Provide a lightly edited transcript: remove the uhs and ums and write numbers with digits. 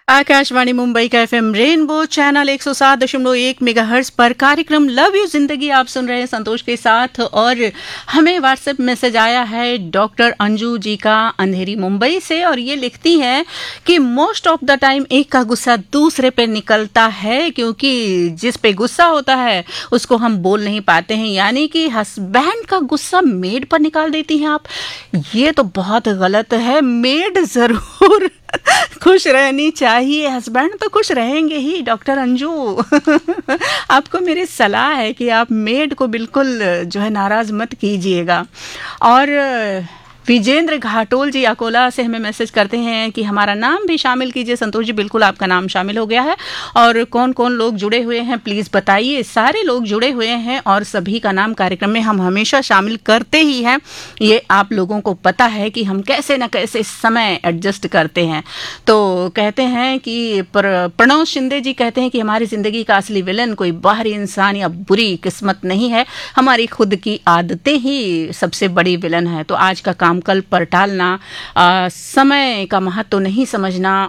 आकाशवाणी मुंबई का FM rainbow channel 107.1 megahertz पर कार्यक्रम लव यू जिंदगी आप सुन रहे हैं संतोष के साथ। और हमें व्हाट्सएप मैसेज आया है डॉक्टर अंजू जी का अंधेरी मुंबई से, और ये लिखती हैं कि मोस्ट ऑफ द टाइम एक का गुस्सा दूसरे पे निकलता है, क्योंकि जिस पे गुस्सा होता है उसको हम बोल नहीं पाते हैं। यानी कि हस्बैंड का गुस्सा मेड पर निकाल देती हैं आप। ये तो बहुत गलत है। मेड जरूर खुश रहनी चाहिए, हस्बैंड तो खुश रहेंगे ही डॉक्टर अंजू। आपको मेरी सलाह है कि आप मेड को बिल्कुल जो है नाराज मत कीजिएगा। और विजेंद्र घाटोल जी अकोला से हमें मैसेज करते हैं कि हमारा नाम भी शामिल कीजिए। संतोष जी बिल्कुल आपका नाम शामिल हो गया है। और कौन कौन लोग जुड़े हुए हैं प्लीज बताइए। सारे लोग जुड़े हुए हैं और सभी का नाम कार्यक्रम में हम हमेशा शामिल करते ही हैं। ये आप लोगों को पता है कि हम कैसे न कैसे समय एडजस्ट करते हैं। तो कहते हैं कि प्रणव शिंदे जी कहते हैं कि हमारी जिंदगी का असली विलन कोई बाहरी इंसान या बुरी किस्मत नहीं है, हमारी खुद की आदतें ही सबसे बड़ी विलन है। तो आज का काम कल पर टालना, समय का महत्व नहीं समझना